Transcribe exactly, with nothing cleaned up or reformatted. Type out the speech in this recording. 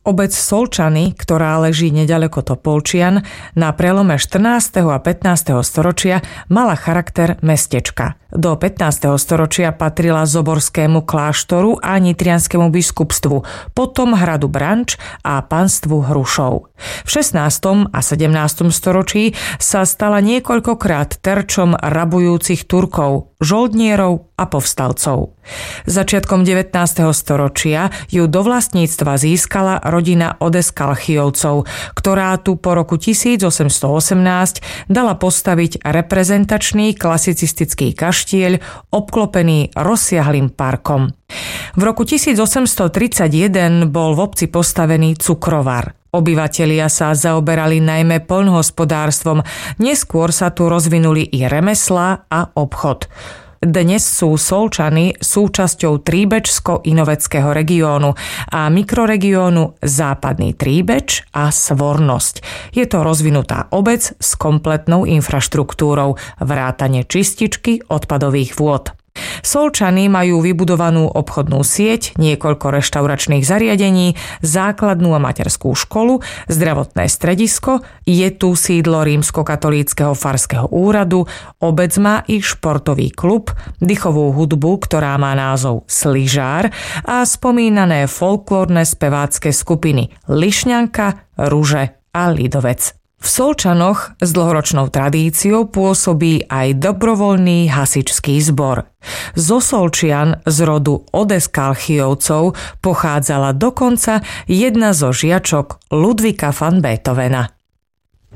Obec Solčany, ktorá leží neďaleko Topolčian, na prelome štrnásteho a pätnásteho storočia mala charakter mestečka. Do pätnásteho storočia patrila Zoborskému kláštoru a nitrianskému biskupstvu, potom hradu Branč a panstvu Hrušov. V šestnástom a sedemnástom storočí sa stala niekoľkokrát terčom rabujúcich Turkov, žoldnierov a povstalcov. Začiatkom devätnásteho storočia ju do vlastníctva získala rodina Odeskalchiovcov, ktorá tu po roku tisícosemstoosemnásť dala postaviť reprezentačný klasicistický kaštieľ obklopený rozsiahlym parkom. V roku tisícosemstotridsaťjeden bol v obci postavený cukrovar. Obyvatelia sa zaoberali najmä poľnohospodárstvom, neskôr sa tu rozvinuli i remeslá a obchod. Dnes sú Solčany súčasťou Tríbečsko-Inoveckého regiónu a mikroregiónu Západný Tríbeč a Svornosť. Je to rozvinutá obec s kompletnou infraštruktúrou, vrátane čističky odpadových vôd. Solčany majú vybudovanú obchodnú sieť, niekoľko reštauračných zariadení, základnú a materskú školu, zdravotné stredisko, je tu sídlo rímskokatolíckeho farského úradu, obec má i športový klub, dychovú hudbu, ktorá má názov Slyžár a spomínané folklórne spevácké skupiny Lišňanka, Ruže a Lidovec. V Solčanoch s dlhoročnou tradíciou pôsobí aj dobrovoľný hasičský zbor. Zo Solčian z rodu Odeskalchiovcov pochádzala dokonca jedna zo žiačok Ludvíka van Beethovena.